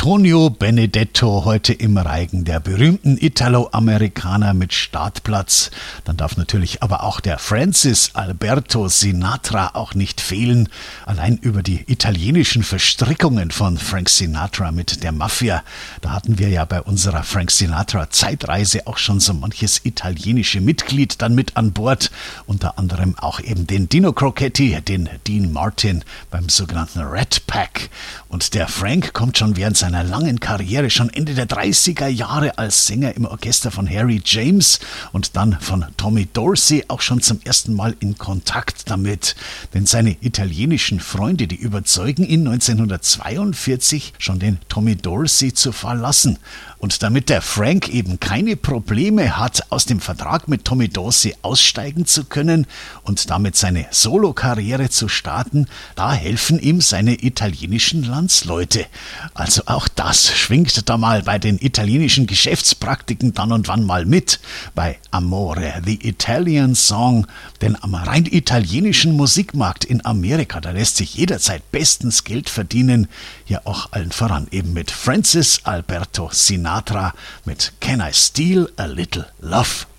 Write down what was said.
Antonio Benedetto heute im Reigen der berühmten Italo-Amerikaner mit Startplatz. Dann darf natürlich aber auch der Francis Alberto Sinatra auch nicht fehlen. Allein über die italienischen Verstrickungen von Frank Sinatra mit der Mafia. Da hatten wir ja bei unserer Frank Sinatra Zeitreise auch schon so manches italienische Mitglied dann mit an Bord. Unter anderem auch eben den Dino Crocetti, den Dean Martin beim sogenannten Rat Pack. Und der Frank kommt schon während seiner langen Karriere, schon Ende der 30er Jahre als Sänger im Orchester von Harry James und dann von Tommy Dorsey auch schon zum ersten Mal in Kontakt damit. Denn seine italienischen Freunde, die überzeugen ihn 1942 schon den Tommy Dorsey zu verlassen. Und damit der Frank eben keine Probleme hat, aus dem Vertrag mit Tommy Dorsey aussteigen zu können und damit seine Solokarriere zu starten, da helfen ihm seine italienischen Landsleute. Also auch das schwingt da mal bei den italienischen Geschäftspraktiken dann und wann mal mit, bei Amore, the Italian Song, denn am rein italienischen Musikmarkt in Amerika, da lässt sich jederzeit bestens Geld verdienen, ja auch allen voran eben mit Francis Alberto Sinatra mit Can I Steal a Little Love?